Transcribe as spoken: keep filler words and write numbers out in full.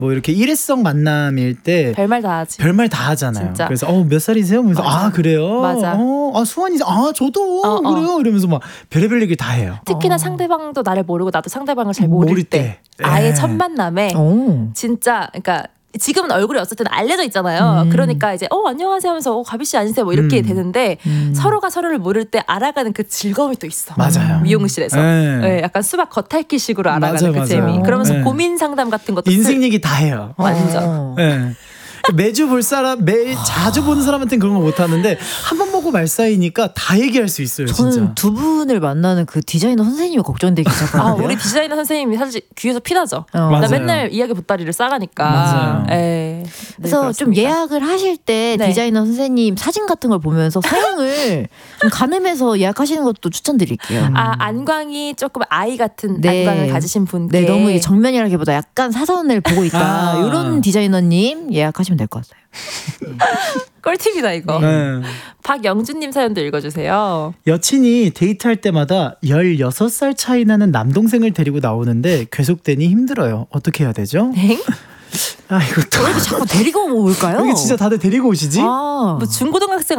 뭐 이렇게 일회성 만남일 때 별말 다 하지. 별말 다 하잖아요. 진짜. 그래서 어, 몇 살이세요? 그래서 맞아. 아 그래요? 맞아. 어, 아 수환이세요? 아 저도 어, 어. 그래요? 이러면서 막 별의별 얘기 다 해요. 특히나 어. 상대방도 나를 모르고 나도 상대방을 잘 모를, 모를 때, 때. 아예 예. 첫 만남에 오. 진짜 그러니까 지금은 얼굴이 없을 때는 알려져 있잖아요. 음. 그러니까 이제 어 안녕하세요 하면서 어 가비 씨 아니세요? 뭐 이렇게 음. 되는데 음. 서로가 서로를 모를 때 알아가는 그 즐거움이 또 있어. 맞아요. 미용실에서 네. 네, 약간 수박 겉핥기식으로 알아가는 맞아요, 그 맞아요. 재미. 그러면서 네. 고민 상담 같은 것도 인생 쓸- 얘기 다 해요. 완전. 어. 네. 매주 볼 사람, 매일 자주 보는 사람한테는 그런 거 못 하는데 한 번 보고 말 사이니까 다 얘기할 수 있어요. 저는 진짜. 두 분을 만나는 그 디자이너 선생님이 걱정되기 아, 시작하는데요. 우리 디자이너 선생님이 사실 귀에서 피나죠. 어. 나 맞아요. 맨날 이야기 보따리를 싸가니까. 맞아요. 에, 그래서 네, 좀 그렇습니다. 예약을 하실 때 네. 디자이너 선생님 사진 같은 걸 보면서 사용을 좀 가늠해서 예약하시는 것도 추천드릴게요. 아 안광이 조금 아이 같은 네. 안광을 가지신 분께 네, 너무 이게 정면이라기보다 약간 사선을 보고 있다. 아. 이런 디자이너님 예약하시면 될 것 같아요. 꿀팁이다 이거. 네. 박영준님 사연도 읽어주세요. 여친이 데이트할 때마다 열여섯 살 차이 나는 남동생을 데리고 나오는데 괴속되니 힘들어요. 어떻게 해야 되죠? 엥? 아 이거 또 왜 이렇게 자꾸 데리고 올까요? 여기 진짜 다들 데리고 오시지? 아. 뭐 중고등학생